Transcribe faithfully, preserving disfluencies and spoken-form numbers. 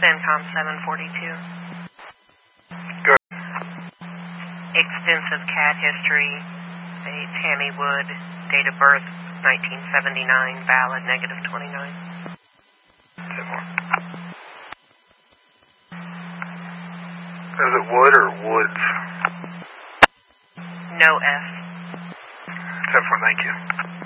CENTCOM seven forty-two. Good. Extensive cat history. A Tammy Wood, date of birth nineteen seventy-nine, valid negative twenty-nine. ten more. Is it Wood or Woods? No F. ten four, thank you.